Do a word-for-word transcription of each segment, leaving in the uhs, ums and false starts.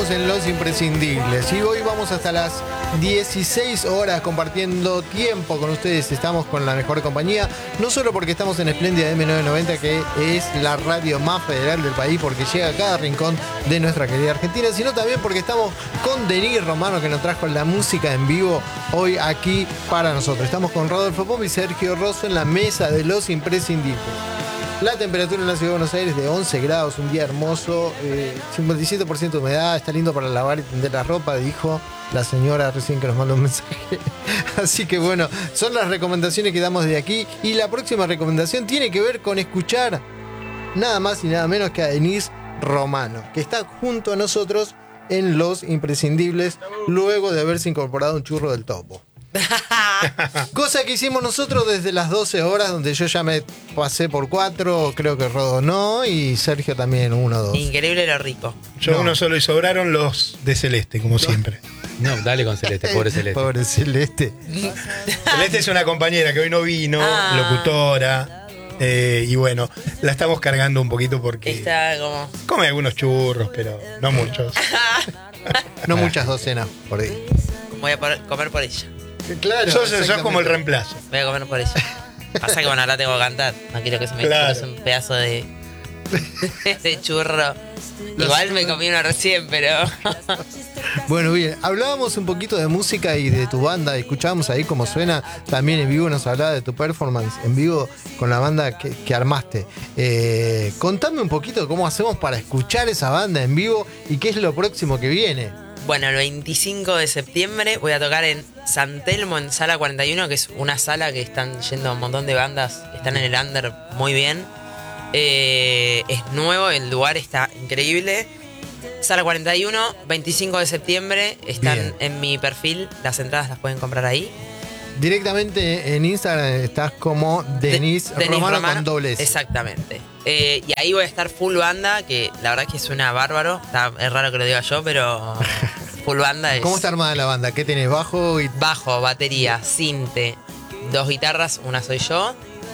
seguimos en Los Imprescindibles y hoy vamos hasta las dieciséis horas compartiendo tiempo con ustedes. Estamos con la mejor compañía, no solo porque estamos en Espléndida eme novecientos noventa, que es la radio más federal del país, porque llega a cada rincón de nuestra querida Argentina, sino también porque estamos con Denis Romano, que nos trajo la música en vivo hoy aquí para nosotros. Estamos con Rodolfo Pop y Sergio Rosso en la mesa de Los Imprescindibles. La temperatura en la ciudad de Buenos Aires de once grados, un día hermoso, eh, cincuenta y siete por ciento de humedad, está lindo para lavar y tender la ropa, dijo la señora recién que nos mandó un mensaje. Así que bueno, son las recomendaciones que damos de aquí. Y la próxima recomendación tiene que ver con escuchar nada más y nada menos que a Denis Romano, que está junto a nosotros en Los Imprescindibles, luego de haberse incorporado un churro del topo. Cosa que hicimos nosotros desde las doce horas, donde yo ya me pasé por cuatro, creo que Rodo no, y Sergio también uno o dos. Increíble lo rico. Yo No. uno solo y sobraron los de Celeste, como siempre. No, dale con Celeste, pobre Celeste. Pobre Celeste. Celeste es una compañera que hoy no vino, Ah. locutora. Eh, y bueno, la estamos cargando un poquito porque Está como... come algunos churros, pero no muchos. No muchas docenas por ahí. Voy a por- comer por ella. Claro. Sos, sos como el reemplazo. Voy a comer por ella. Pasa que bueno, ahora tengo que cantar. No quiero que se me Claro. cruce un pedazo de, de churro. Igual me comí uno recién, pero... Bueno, bien, hablábamos un poquito de música y de tu banda, escuchábamos ahí cómo suena, también en vivo nos hablaba de tu performance en vivo con la banda que, que armaste. Eh, contame un poquito cómo hacemos para escuchar esa banda en vivo y qué es lo próximo que viene. Bueno, el veinticinco de septiembre voy a tocar en San Telmo, en Sala cuarenta y uno, que es una sala que están yendo un montón de bandas, están en el under muy bien. Eh, es nuevo, el lugar está increíble. Sala cuarenta y uno, veinticinco de septiembre, están Bien. en mi perfil, las entradas las pueden comprar ahí. Directamente en Instagram estás como Denis, De- Denis Romano, con dobles. Exactamente. Eh, y ahí voy a estar full banda, que la verdad es que suena bárbaro. Está, es raro que lo diga yo, pero full banda es ¿Cómo está armada la banda? ¿Qué tenés? ¿Bajo? Y... bajo, batería, cinte, dos guitarras, una soy yo.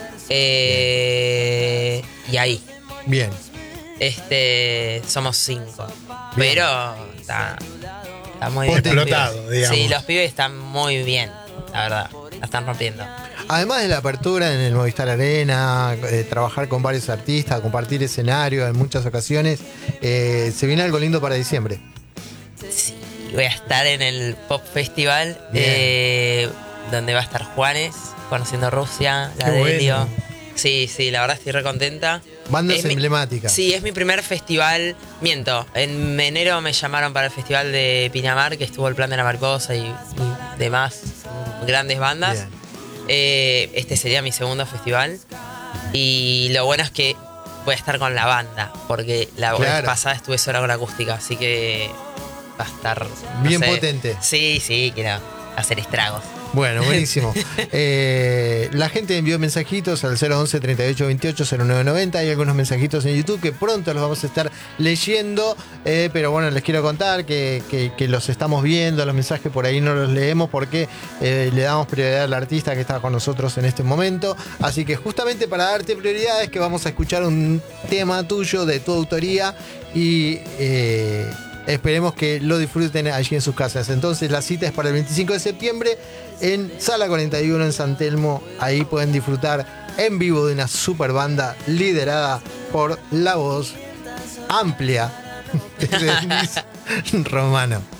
Eh, y ahí. Bien. Este, somos cinco. Bien. Pero está, está muy bien. Explotado, los pibes. digamos. Sí, los pibes están muy bien, la verdad. La están rompiendo. Además de la apertura en el Movistar Arena, eh, trabajar con varios artistas, compartir escenario en muchas ocasiones, eh, se viene algo lindo para diciembre. Sí, voy a estar en el Pop Festival, Bien. eh, donde va a estar Juanes, conociendo Rusia, la Qué de bueno. Helio. Sí, sí, la verdad estoy re contenta. Bandas Es mi- emblemáticas. Sí, es mi primer festival. Miento, en enero me llamaron para el festival de Pinamar, que estuvo el Plan de la Mariposa y, y demás grandes bandas. Bien. Eh, este sería mi segundo festival. Y lo bueno es que voy a estar con la banda, porque la vez Claro. pasada estuve sola con la acústica, así que va a estar no Bien sé. potente. Sí, sí, quiero hacer estragos. Bueno, buenísimo. Eh, la gente envió mensajitos al cero once, treinta y ocho veintiocho, cero nueve noventa. Hay algunos mensajitos en YouTube que pronto los vamos a estar leyendo. Eh, pero bueno, les quiero contar que, que- que los estamos viendo. Los mensajes por ahí no los leemos porque eh, le damos prioridad al artista que está con nosotros en este momento. Así que justamente para darte prioridad es que vamos a escuchar un tema tuyo de tu autoría y... eh, esperemos que lo disfruten allí en sus casas. Entonces la cita es para el veinticinco de septiembre en Sala cuarenta y uno en San Telmo. Ahí pueden disfrutar en vivo de una super banda liderada por la voz amplia de Denis Romano.